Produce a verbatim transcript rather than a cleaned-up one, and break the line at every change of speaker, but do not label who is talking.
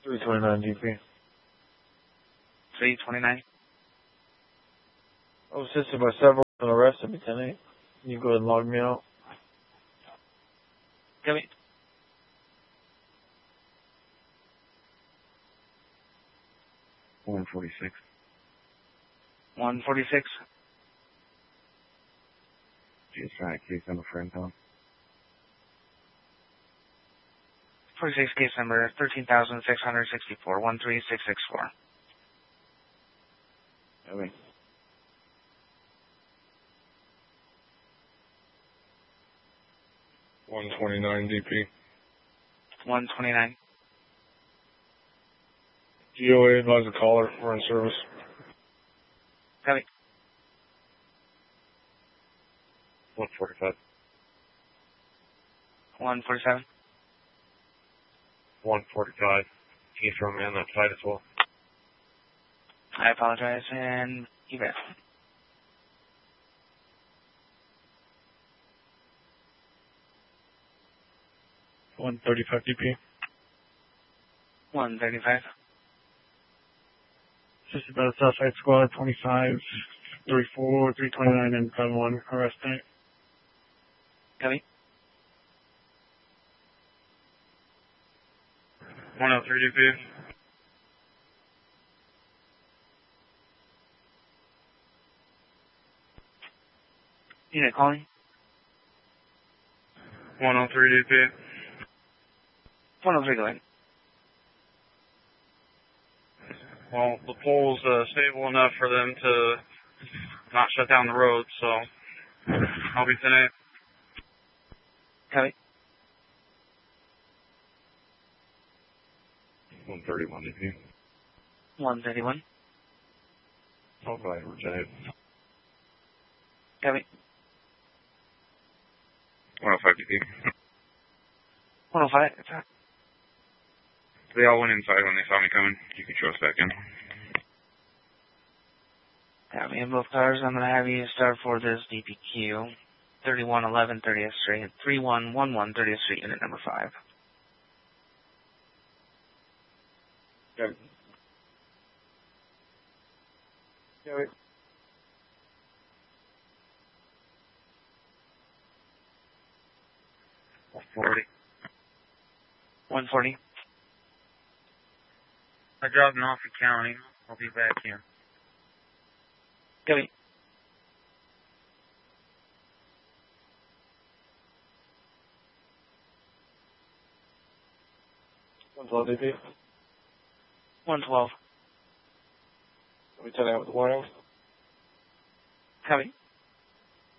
three twenty-nine D P.
three twenty-nine.
I was assisted by several and arrested me tonight. Can you go ahead and log me out?
Come in.
one forty-six.
one forty-six.
Just trying to case number friend Tom.
forty-six case number thirteen thousand six hundred sixty-four, one three six six four.
Okay.
one twenty-nine D P.
one twenty-nine.
G O A advise a caller. We're in service.
Come in.
one forty-five.
one forty-seven.
one forty-five. Can you throw me on that side as well?
I apologize, and you bet.
one thirty-five D P.
one thirty-five.
Assisted by the Southside Squad, twenty-five, thirty-four, three twenty-nine, and seven one. Arrest tonight.
Come in.
one oh three D P.
Unit calling.
one oh three D P.
one oh three, go ahead.
Well, the pole's uh, stable enough for them to not shut down the road, so I'll be tonight.
Come in.
one thirty-one D P.
one thirty-one.
Oh, go ahead, Lieutenant.
Come in.
one oh five D P.
one oh five. It's out.
They all went inside when they saw me coming. You can show us back in.
Got me in both cars. I'm going to have you start for this D P Q. thirty-one eleven thirtieth Street. thirty-one eleven thirtieth Street, unit number five.
Good. Yeah, wait.
one forty.
one forty.
I dropped them off in county. I'll be back here.
Come in.
one twelve D P.
one twelve.
Lieutenant with the warning.
Come in.